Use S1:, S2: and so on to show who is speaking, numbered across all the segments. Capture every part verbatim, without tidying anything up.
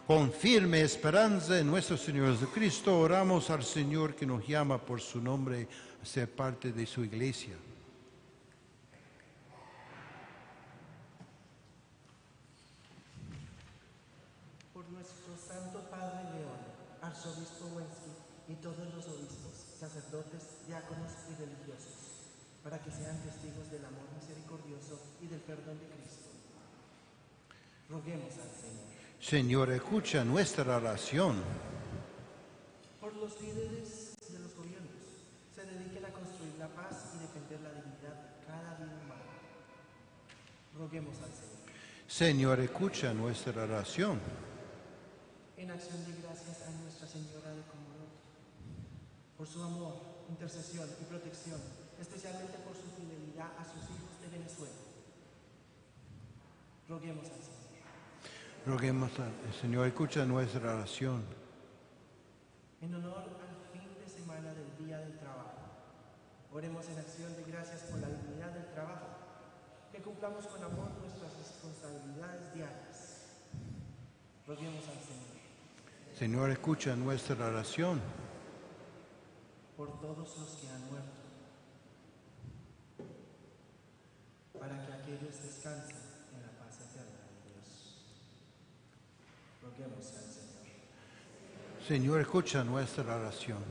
S1: Con firme esperanza en nuestro Señor Jesucristo, oramos al Señor que nos llama por su nombre a ser parte de su iglesia.
S2: Por nuestro Santo Padre León, Arzobispo Wensky y todos los obispos, sacerdotes, diáconos y religiosos, para que sean testigos del amor misericordioso y del perdón de Cristo. Roguemos al Señor.
S1: Señor, escucha nuestra oración.
S2: Por los líderes de los gobiernos, se dediquen a construir la paz y defender la dignidad de cada vida humana. Roguemos al Señor.
S1: Señor, escucha nuestra oración.
S2: En acción de gracias a Nuestra Señora de Comodoro, por su amor, intercesión y protección, especialmente por su fidelidad a sus hijos de Venezuela. Roguemos al Señor.
S1: Roguemos al Señor, escucha nuestra oración.
S2: En honor al fin de semana del Día del Trabajo, oremos en acción de gracias por la dignidad del trabajo, que cumplamos con amor nuestras responsabilidades diarias. Roguemos al Señor.
S1: Señor, escucha nuestra oración.
S2: Por todos los que han muerto, para que aquellos descansen en la paz eterna de Dios. Roguemos al Señor.
S1: Señor, escucha nuestra oración.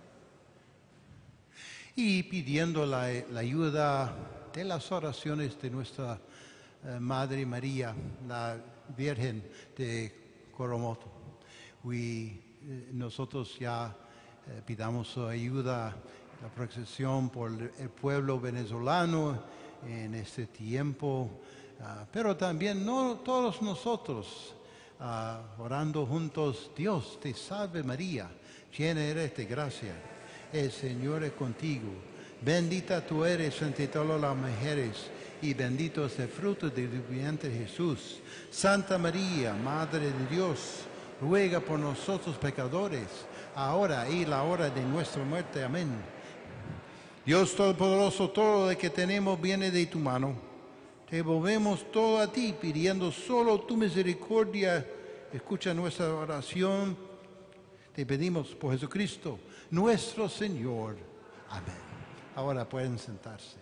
S1: Y pidiendo la, la ayuda de las oraciones de nuestra eh, Madre María, la Virgen de Coromoto. Y eh, nosotros ya eh, pidamos su ayuda, la protección por el pueblo venezolano en este tiempo, uh, pero también no todos nosotros uh, orando juntos. Dios te salve María, llena eres de gracia, el Señor es contigo, bendita tú eres entre todas las mujeres y bendito es el fruto de tu vientre Jesús. Santa María, Madre de Dios, ruega por nosotros pecadores, ahora y la hora de nuestra muerte. Amén. Dios Todopoderoso, todo lo que tenemos viene de tu mano. Te volvemos todo a ti, pidiendo solo tu misericordia. Escucha nuestra oración. Te pedimos por Jesucristo, nuestro Señor. Amén. Ahora pueden sentarse.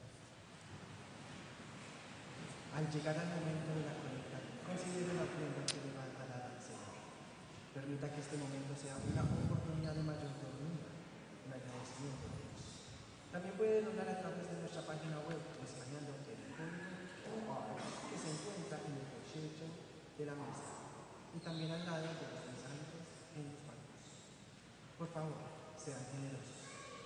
S2: Al llegar al momento de la colecta, considere la ofrenda que le va a dar al Señor. Permita que este momento sea una oportunidad de mayor comunión, un agradecimiento a Dios. También puede donar a través de nuestra página web, escaneando el código O R que se encuentra en el corchecho de la mesa y también al lado de los mensajes en los bancos. Por favor, sean generosos.